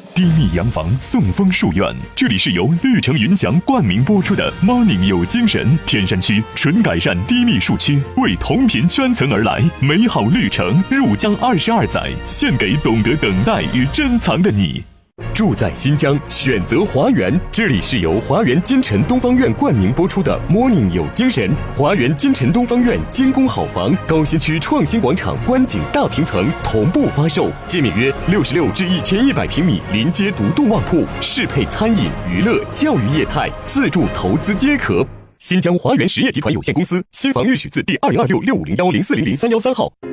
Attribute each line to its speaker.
Speaker 1: 低密洋房送枫树苑，这里是由绿城云翔冠名播出的 Morning 有精神。天山区纯改善低密树区，为同频圈层而来，美好绿城入江22载，献给懂得等待与珍藏的你。住在新疆，选择华园，这里是由华园金城东方院冠名播出的 Morning 有精神。华园金城东方院精工好房，高新区创新广场观景大平层同步发售，界面约66至1100平米，临街独栋卧铺，适配餐饮、娱乐、教育业态，自住投资皆可。新疆华园实业集团有限公司，新房预许字第2026650104003113号。